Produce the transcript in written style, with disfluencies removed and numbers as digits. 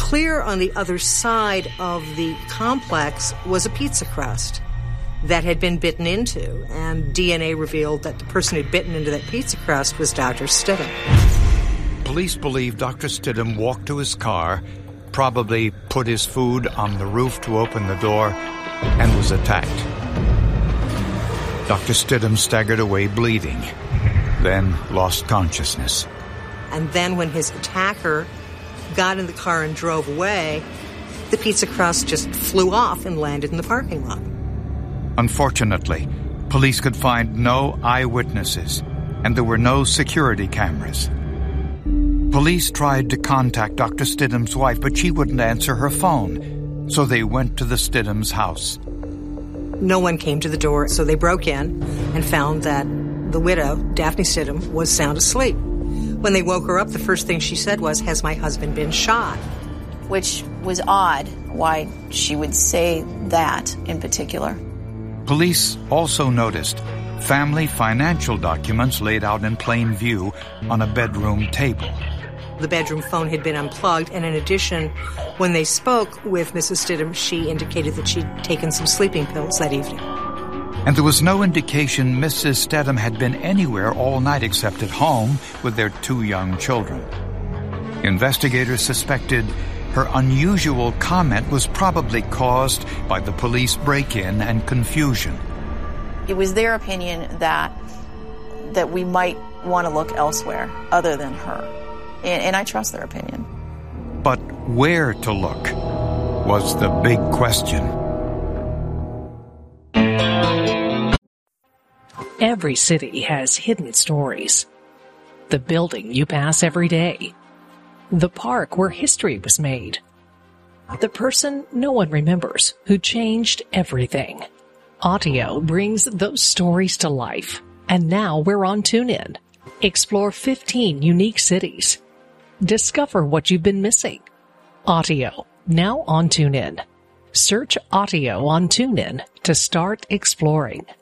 Clear on the other side of the complex was a pizza crust that had been bitten into, and DNA revealed that the person who'd bitten into that pizza crust was Dr. Stidham. Police believe Dr. Stidham walked to his car, probably put his food on the roof to open the door, and was attacked. Dr. Stidham staggered away bleeding, then lost consciousness. And then when his attacker got in the car and drove away, the pizza crust just flew off and landed in the parking lot. Unfortunately, police could find no eyewitnesses, and there were no security cameras. Police tried to contact Dr. Stidham's wife, but she wouldn't answer her phone, so they went to the Stidham's house. No one came to the door, so they broke in and found that the widow, Daphne Stidham, was sound asleep. When they woke her up, the first thing she said was, "Has my husband been shot?" Which was odd, why she would say that in particular. Police also noticed family financial documents laid out in plain view on a bedroom table. The bedroom phone had been unplugged, and in addition, when they spoke with Mrs. Stidham, she indicated that she'd taken some sleeping pills that evening. And there was no indication Mrs. Stidham had been anywhere all night except at home with their 2 young children. Investigators suspected her unusual comment was probably caused by the police break-in and confusion. It was their opinion that we might want to look elsewhere other than her. And I trust their opinion. But where to look was the big question. Every city has hidden stories. The building you pass every day. The park where history was made. The person no one remembers who changed everything. Audio brings those stories to life. And now we're on TuneIn. Explore 15 unique cities. Discover what you've been missing. Audio, now on TuneIn. Search Audio on TuneIn to start exploring.